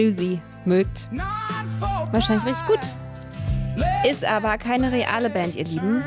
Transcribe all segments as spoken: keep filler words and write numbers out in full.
Sie mögt. Wahrscheinlich richtig gut. Ist aber keine reale Band, ihr Lieben.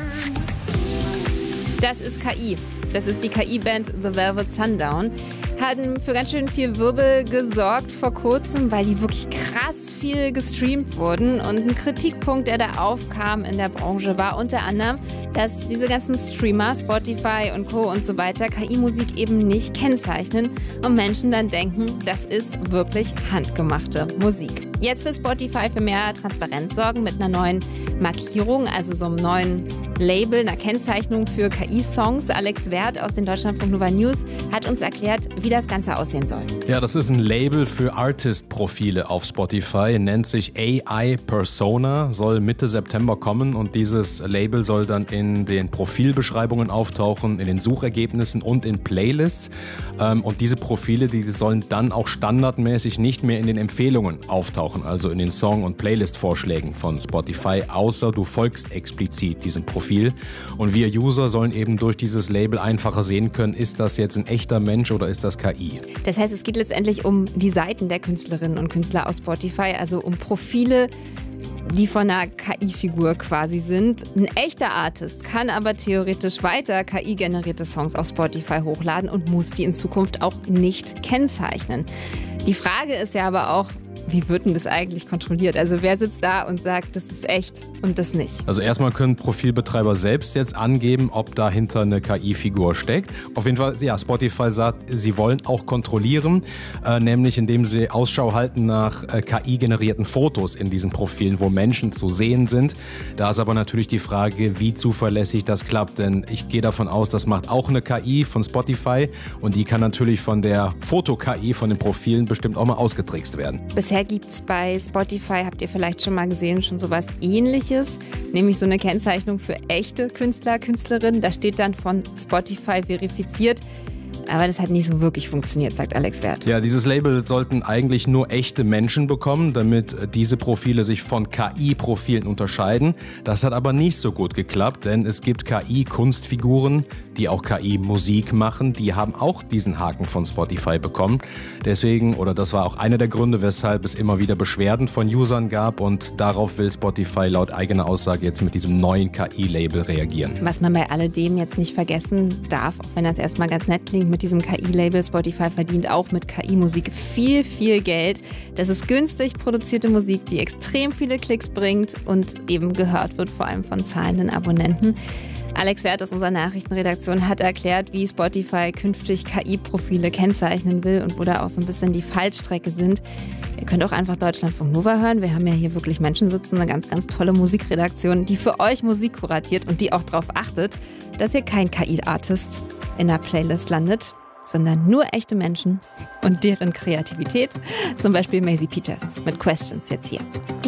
Das ist K I. Das ist die K I-Band The Velvet Sundown. Hatten für ganz schön viel Wirbel gesorgt vor kurzem, weil die wirklich krass viel gestreamt wurden. Und ein Kritikpunkt, der da aufkam in der Branche, war unter anderem, dass diese ganzen Streamer, Spotify und Co. und so weiter, K I-Musik eben nicht kennzeichnen und Menschen dann denken, das ist wirklich handgemachte Musik. Jetzt will Spotify für mehr Transparenz sorgen mit einer neuen Markierung, also so einem neuen Label, einer Kennzeichnung für K I-Songs. Alex Werth aus den Deutschlandfunk Nova News hat uns erklärt, wie das Ganze aussehen soll. Ja, das ist ein Label für Artist-Profile auf Spotify, nennt sich A I Persona, soll Mitte September kommen und dieses Label soll dann in den Profilbeschreibungen auftauchen, in den Suchergebnissen und in Playlists. Und diese Profile, die sollen dann auch standardmäßig nicht mehr in den Empfehlungen auftauchen, also in den Song- und Playlist-Vorschlägen von Spotify, außer du folgst explizit diesem Profil. Und wir User sollen eben durch dieses Label einfacher sehen können, ist das jetzt ein echter Mensch oder ist das K I? Das heißt, es geht letztendlich um die Seiten der Künstlerinnen und Künstler auf Spotify, also um Profile, die von einer K I-Figur quasi sind. Ein echter Artist kann aber theoretisch weiter K I-generierte Songs auf Spotify hochladen und muss die in Zukunft auch nicht kennzeichnen. Die Frage ist ja aber auch, wie wird denn das eigentlich kontrolliert? Also wer sitzt da und sagt, das ist echt und das nicht? Also erstmal können Profilbetreiber selbst jetzt angeben, ob dahinter eine K I-Figur steckt. Auf jeden Fall, ja, Spotify sagt, sie wollen auch kontrollieren, äh, nämlich indem sie Ausschau halten nach äh, K I-generierten Fotos in diesen Profilen, wo Menschen zu sehen sind. Da ist aber natürlich die Frage, wie zuverlässig das klappt, denn ich gehe davon aus, das macht auch eine K I von Spotify und die kann natürlich von der Foto-K I von den Profilen bestimmt auch mal ausgetrickst werden. Bisher gibt es bei Spotify, habt ihr vielleicht schon mal gesehen, schon sowas Ähnliches, nämlich so eine Kennzeichnung für echte Künstler, Künstlerinnen. Da steht dann von Spotify verifiziert. Aber das hat nicht so wirklich funktioniert, sagt Alex Werth. Ja, dieses Label sollten eigentlich nur echte Menschen bekommen, damit diese Profile sich von K I-Profilen unterscheiden. Das hat aber nicht so gut geklappt, denn es gibt K I-Kunstfiguren, die auch K I-Musik machen. Die haben auch diesen Haken von Spotify bekommen. Deswegen, oder das war auch einer der Gründe, weshalb es immer wieder Beschwerden von Usern gab. Und darauf will Spotify laut eigener Aussage jetzt mit diesem neuen K I-Label reagieren. Was man bei alledem jetzt nicht vergessen darf, auch wenn das erstmal ganz nett klingt, mit diesem K I-Label. Spotify verdient auch mit K I-Musik viel, viel Geld. Das ist günstig produzierte Musik, die extrem viele Klicks bringt und eben gehört wird, vor allem von zahlenden Abonnenten. Alex Werth aus unserer Nachrichtenredaktion hat erklärt, wie Spotify künftig K I-Profile kennzeichnen will und wo da auch so ein bisschen die Fallstrecke sind. Ihr könnt auch einfach Deutschlandfunk Nova hören. Wir haben ja hier wirklich Menschen sitzen, eine ganz, ganz tolle Musikredaktion, die für euch Musik kuratiert und die auch darauf achtet, dass ihr kein K I-Artist in der Playlist landet, sondern nur echte Menschen und deren Kreativität. Zum Beispiel Maisie Peters mit Questions jetzt hier.